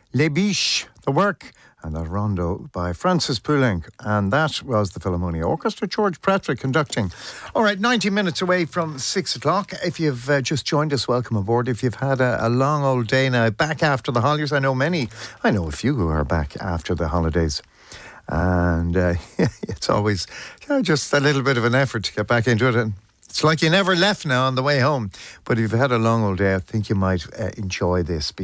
Les Biches, The Work, and that rondo by Francis Poulenc. And that was the Philharmonia Orchestra, George Pratra conducting. All right, 90 minutes away from 6 o'clock. If you've just joined us, welcome aboard. If you've had a long old day now, back after the holidays, I know a few who are back after the holidays. And it's always just a little bit of an effort to get back into it. And it's like you never left now on the way home. But if you've had a long old day, I think you might enjoy this.